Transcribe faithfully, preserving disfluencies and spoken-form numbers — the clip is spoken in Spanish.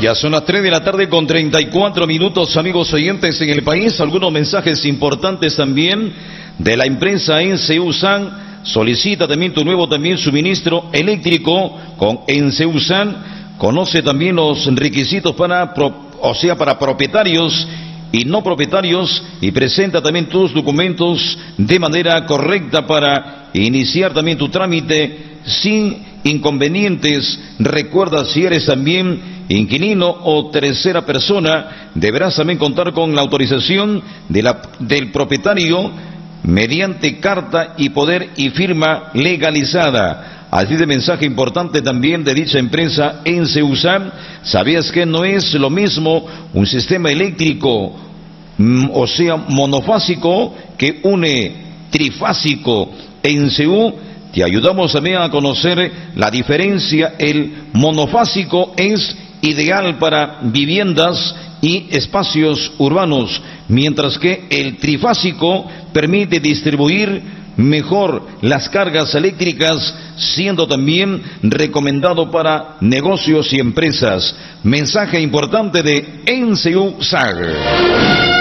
Ya son las tres de la tarde con treinta y cuatro minutos, amigos oyentes en el país. Algunos mensajes importantes también de la empresa Enseusan. Solicita también tu nuevo también suministro eléctrico con Enseusan. Conoce también los requisitos para, o sea, para propietarios y no propietarios, y presenta también tus documentos de manera correcta para iniciar también tu trámite sin inconvenientes. Recuerda, si eres también inquilino o tercera persona, deberás también contar con la autorización de la, del propietario mediante carta y poder y firma legalizada. Así de mensaje importante también de dicha empresa Enseusan. ¿Sabías que no es lo mismo un sistema eléctrico, o sea, monofásico, que une trifásico? Enseu te ayudamos también a conocer la diferencia. El monofásico es ideal para viviendas y espacios urbanos, mientras que el trifásico permite distribuir mejor las cargas eléctricas, siendo también recomendado para negocios y empresas. Mensaje importante de Enseusan.